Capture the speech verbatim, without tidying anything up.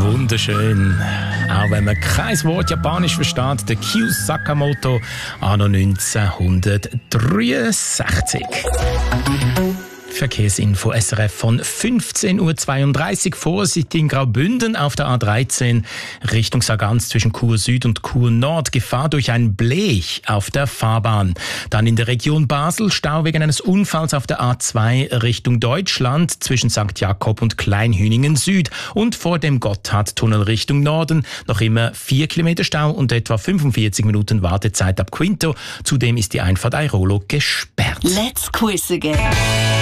Wunderschön. Auch wenn man kein Wort Japanisch versteht, der Kyu Sakamoto, anno neunzehnhundertdreiundsechzig. Verkehrsinfo S R F von fünfzehn Uhr zweiunddreißig. Vorsicht in Graubünden auf der A dreizehn Richtung Sargans zwischen Chur Süd und Chur Nord. Gefahr durch ein Blech auf der Fahrbahn. Dann in der Region Basel Stau wegen eines Unfalls auf der A zwei Richtung Deutschland zwischen Sankt Jakob und Kleinhüningen Süd. Und vor dem Gotthardtunnel Richtung Norden noch immer vier Kilometer Stau und etwa fünfundvierzig Minuten Wartezeit ab Quinto. Zudem ist die Einfahrt Airolo gesperrt. Let's quiz again.